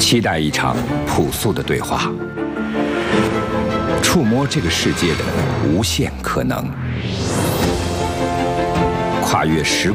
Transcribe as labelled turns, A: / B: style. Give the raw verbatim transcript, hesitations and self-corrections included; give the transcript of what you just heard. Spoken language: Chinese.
A: 期待一场朴素的对话，触摸这个世界的无限可能，跨越时